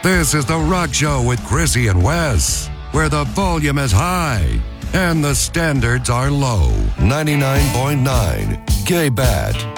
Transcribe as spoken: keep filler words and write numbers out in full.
This is The Rock Show with Chrissy and Wes, where the volume is high and the standards are low. ninety-nine point nine K-B A T.